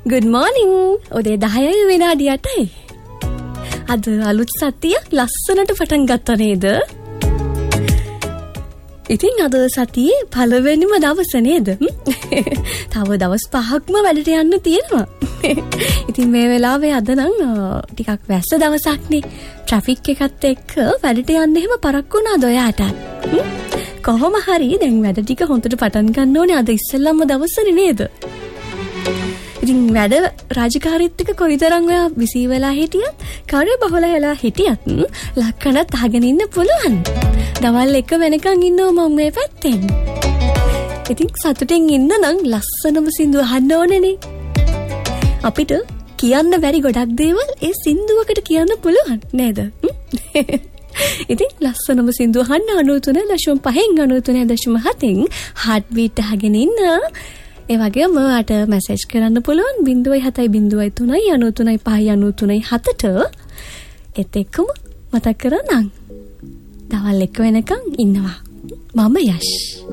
Good morning. ඔදේ 10 විනාඩි 8යි. අද අලුත් සතියක් ලස්සනට පටන් ගත්තා නේද? ඉතින් අද සතියේ පළවෙනිම දවස නේද? තව දවස් 5ක්ම වැඩට යන්න තියෙනවා. ඉතින් මේ වෙලාවේ අද නම් ටිකක් වැස්ස දවසක් නේ. ට්‍රැෆික් එකත් එක්ක වැඩට යන්න එහෙම පරක්කු වුණාද ඔයාට? කොහොම හරි දැන් වැඩ ටික හොඳට පටන් ගන්න ඕනේ අද ඉස්සෙල්ලාම දවසනේ නේද? ඉතින් වැඩ රාජකාරීත් එක්ක කොයිතරම් ඔයා බිසි වෙලා හිටියත්, කාර්ය බහුල වෙලා හිටියත් ලක්කනත් අහගෙන ඉන්න පුළුවන්. දවල් 1 වෙනකන් ඉන්නවා මම මේ පැත්තෙන්. ඉතින් සතුටින් ඉන්න නම් ලස්සනම සින්දුව අහන්න ඕනේනේ. අපිට කියන්න බැරි ගොඩක් දේවල් ඒ සින්දුවකට කියන්න පුළුවන් නේද? ඉතින් ලස්සනම සින්දුව අහන්න 93.5 93.7 heart beat අහගෙන ඉන්න. ඒ වගේම ඔයාට මැසේජ් කරන්න පුළුවන් 0703 93 5 ඒත් එක්කම මතක් කරන්නම්. දවල් 1 වෙනකන් ඉන්නවා. මම යෂ්.